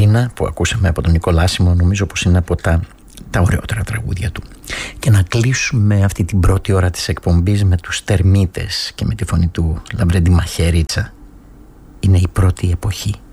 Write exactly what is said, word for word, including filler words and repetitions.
Αθήνα που ακούσαμε από τον Νικολάσιμο, νομίζω πως είναι από τα, τα ωραιότερα τραγούδια του. Και να κλείσουμε αυτή την πρώτη ώρα της εκπομπής με τους Τερμίτες και με τη φωνή του Λαβρέντη Μαχαιρίτσα. Είναι η πρώτη εποχή.